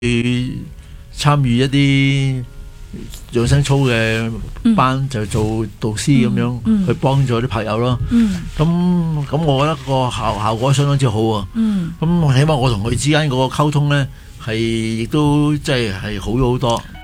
參與一啲養生操嘅班，就做導師咁樣去幫助啲朋友咯。咁我覺得個效果相當之好啊。咁起碼我同佢之間嗰個溝通呢，係亦都即係好咗好多。